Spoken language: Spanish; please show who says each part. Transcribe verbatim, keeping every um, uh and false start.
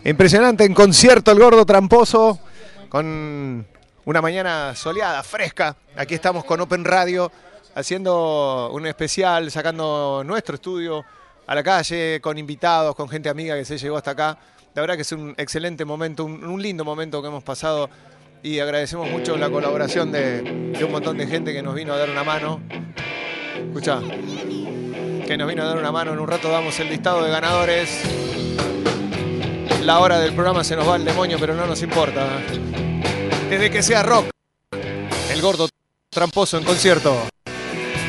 Speaker 1: Impresionante en concierto el Gordo Tramposo, con una mañana soleada, fresca. Aquí estamos con Open Radio, haciendo un especial, sacando nuestro estudio a la calle, con invitados, con gente amiga que se llegó hasta acá. La verdad que es un excelente momento, un, un lindo momento que hemos pasado y agradecemos mucho la colaboración de, de un montón de gente que nos vino a dar una mano. Escuchá, que nos vino a dar una mano. En un rato damos el listado de ganadores. La hora del programa se nos va al demonio, pero no nos importa. Desde que sea rock, el Gordo Tramposo en concierto.